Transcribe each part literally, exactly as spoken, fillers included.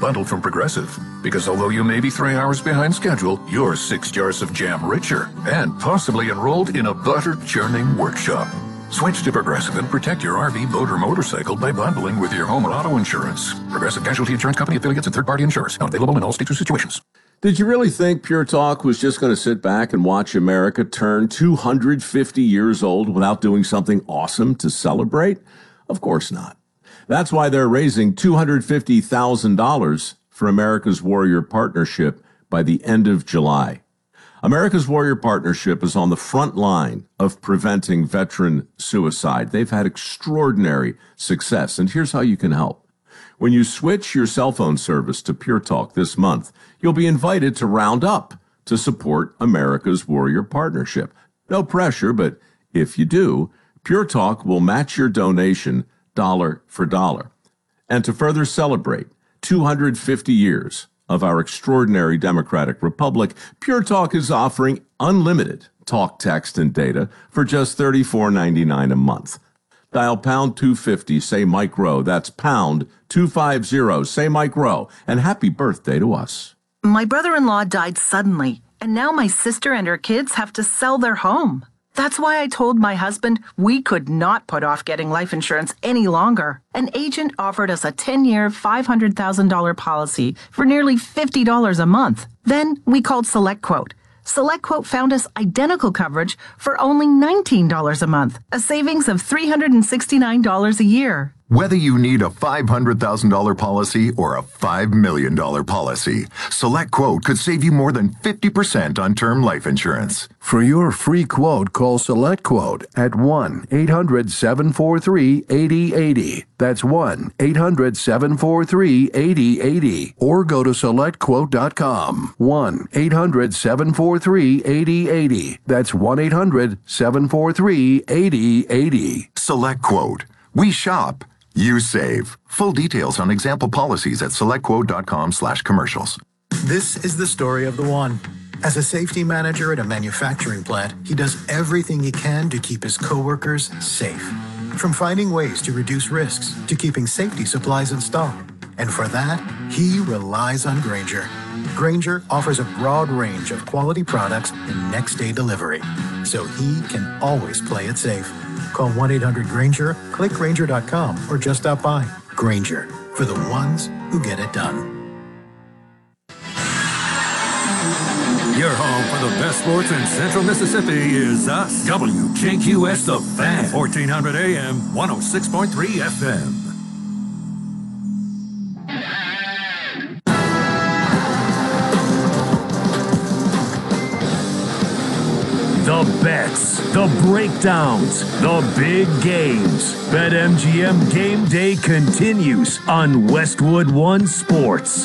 bundle from Progressive. Because although you may be three hours behind schedule, you're six jars of jam richer and possibly enrolled in a butter churning workshop. Switch to Progressive and protect your R V, boat, or motorcycle by bundling with your home or auto insurance. Progressive Casualty Insurance Company affiliates and third-party insurers. Not available in all states or situations. Did you really think Pure Talk was just going to sit back and watch America turn two hundred fifty years old without doing something awesome to celebrate? Of course not. That's why they're raising two hundred fifty thousand dollars for America's Warrior Partnership by the end of July. America's Warrior Partnership is on the front line of preventing veteran suicide. They've had extraordinary success, and here's how you can help. When you switch your cell phone service to Pure Talk this month, you'll be invited to round up to support America's Warrior Partnership. No pressure, but if you do, Pure Talk will match your donation dollar for dollar. And to further celebrate two hundred fifty years of our extraordinary democratic republic, Pure Talk is offering unlimited talk, text, and data for just thirty-four ninety-nine a month. Dial pound two fifty, say Mike Rowe. That's pound two fifty, say Mike Rowe. And happy birthday to us. My brother-in-law died suddenly, and now my sister and her kids have to sell their home. That's why I told my husband we could not put off getting life insurance any longer. An agent offered us a ten-year, five hundred thousand dollars policy for nearly fifty dollars a month. Then we called SelectQuote. SelectQuote found us identical coverage for only nineteen dollars a month, a savings of three hundred sixty-nine dollars a year. Whether you need a five hundred thousand dollars policy or a five million dollars policy, SelectQuote could save you more than fifty percent on term life insurance. For your free quote, call SelectQuote at one eight hundred seven four three eight zero eight zero. That's one eight hundred seven four three eight zero eight zero. Or go to select quote dot com. one eight hundred seven four three eight zero eight zero. That's one eight hundred seven four three eight zero eight zero. SelectQuote. We shop. You save. Full details on example policies at select quote dot com slash commercials. This is the story of the one. As a safety manager at a manufacturing plant, he does everything he can to keep his coworkers safe. From finding ways to reduce risks to keeping safety supplies in stock. And for that, he relies on Grainger. Grainger offers a broad range of quality products and next-day delivery, so he can always play it safe. Call one eight hundred Grainger, click Grainger dot com, or just stop by. Grainger, for the ones who get it done. Your home for the best sports in Central Mississippi is us. W J Q S The Fan, fourteen hundred A M, one oh six point three F M. The bets, the breakdowns, the big games. BetMGM Game Day continues on Westwood One Sports.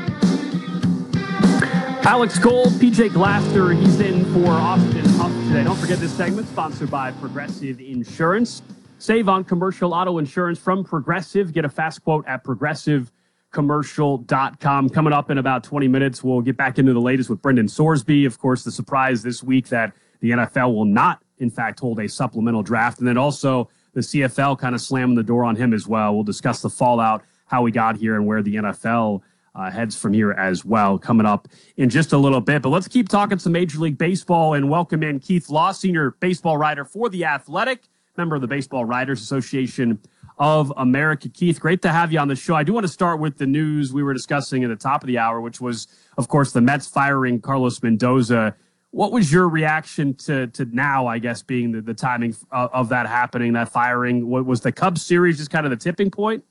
Alex Cole, P J Glasser, he's in for Austin Huff today. Don't forget this segment, sponsored by Progressive Insurance. Save on commercial auto insurance from Progressive. Get a fast quote at progressive commercial dot com. Coming up in about twenty minutes, we'll get back into the latest with Brendan Sorsby. Of course, the surprise this week that the N F L will not, in fact, hold a supplemental draft. And then also the C F L kind of slamming the door on him as well. We'll discuss the fallout, how we got here, and where the N F L uh, heads from here as well, coming up in just a little bit. But let's keep talking some Major League Baseball and welcome in Keith Law, senior baseball writer for The Athletic, member of the Baseball Writers Association of America. Keith, great to have you on the show. I do want to start with the news we were discussing at the top of the hour, which was, of course, the Mets firing Carlos Mendoza. What was your reaction to to now, I guess, being the, the timing of, of that happening, that firing? What was the Cubs series just kind of the tipping point?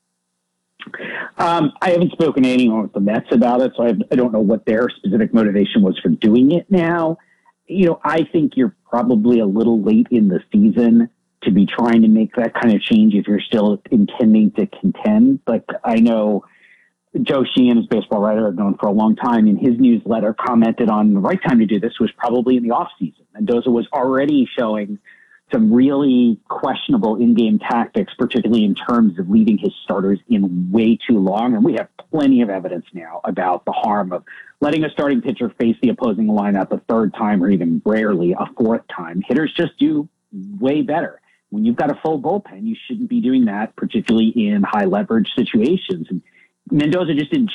Um, I haven't spoken to anyone with the Mets about it, so I, have, I don't know what their specific motivation was for doing it now. You know, I think you're probably a little late in the season to be trying to make that kind of change if you're still intending to contend. But I know Joe Sheehan, as baseball writer I've known for a long time, in his newsletter commented on the right time to do this was probably in the offseason. Mendoza was already showing some really questionable in-game tactics, particularly in terms of leaving his starters in way too long. And we have plenty of evidence now about the harm of letting a starting pitcher face the opposing lineup a third time or even rarely a fourth time. Hitters just do way better. When you've got a full bullpen, you shouldn't be doing that, particularly in high leverage situations. And Mendoza just didn't